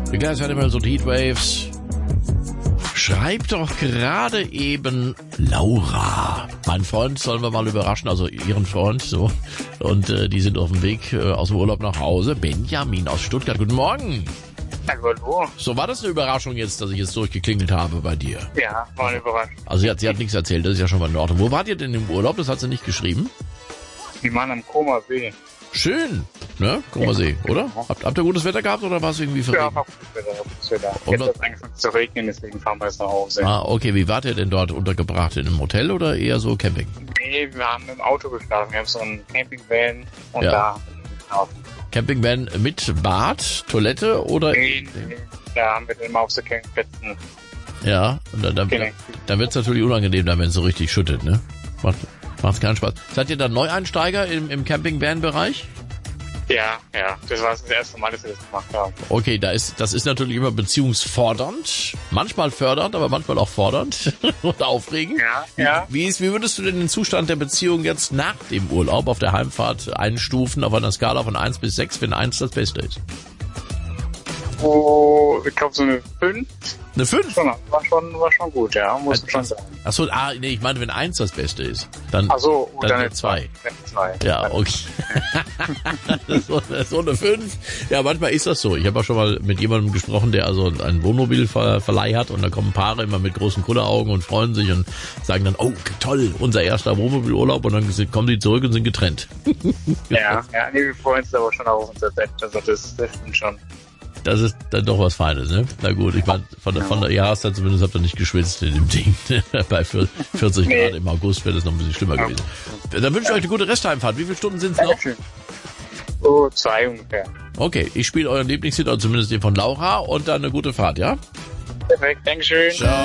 The Gas Animals und Heatwaves. Schreibt doch gerade eben Laura. Mein Freund sollen wir mal überraschen, also ihren Freund, so. Und die sind auf dem Weg aus dem Urlaub nach Hause. Benjamin aus Stuttgart, guten Morgen. Hallo. So, war das eine Überraschung jetzt, dass ich jetzt durchgeklingelt habe bei dir? Ja, war eine Überraschung. Also sie hat nichts erzählt, das ist ja schon mal in Ordnung. Wo wart ihr denn im Urlaub? Das hat sie nicht geschrieben. Die waren am Koma See. Schön, ne? Koma See, oder? Habt ihr gutes Wetter gehabt oder war es irgendwie Ja, verregnet? war gutes Wetter. Und Jetzt was- hat es angefangen zu regnen, deswegen fahren wir jetzt nach Hause. Ah, okay, wie wart ihr denn dort untergebracht? In einem Hotel oder eher so Camping? Nee, wir haben im Auto geschlafen. Wir haben so einen Campingvan und Ja. da haben wir geschlafen. Campingvan mit Bad, Toilette oder... Nee, da haben wir dann immer auf so Campingplätzen. Ja, und dann wird's natürlich unangenehm, dann, wenn es so richtig schüttet, ne? Macht's keinen Spaß. Seid ihr dann Neueinsteiger im Campingvan-Bereich? Ja, das war das erste Mal, dass wir das gemacht haben. Okay, das ist natürlich immer beziehungsfordernd, manchmal fördernd, aber manchmal auch fordernd und aufregend. Ja. Wie würdest du denn den Zustand der Beziehung jetzt nach dem Urlaub auf der Heimfahrt einstufen auf einer Skala von 1 bis 6, wenn 1 das Beste ist? Oh, ich glaube so eine 5. Eine 5? War schon gut, ja, muss man schon sagen. Achso, nee, ich meine, wenn 1 das Beste ist, dann, Achso, dann dann eine eine 2. 2. Ja, okay. so eine 5. Ja, manchmal ist das so. Ich habe auch schon mal mit jemandem gesprochen, der also einen Wohnmobilverleih hat und da kommen Paare immer mit großen Kulleraugen und freuen sich und sagen dann, oh, toll, unser erster Wohnmobilurlaub und dann kommen die zurück und sind getrennt. Ja, nee, wir freuen uns aber schon auf unser Bett, also das stimmt schon. Das ist dann doch was Feines, ne? Na gut, ich meine, von der Jahreszeit zumindest habt ihr nicht geschwitzt in dem Ding. Bei 40 Grad im August wäre das noch ein bisschen schlimmer gewesen. Dann wünsche ich euch eine gute Restheimfahrt. Wie viele Stunden sind es noch? Dankeschön. So 2 ungefähr. Okay, ich spiele euren Lieblingshit, oder zumindest den von Laura und dann eine gute Fahrt, ja? Perfekt, Dankeschön. Ciao.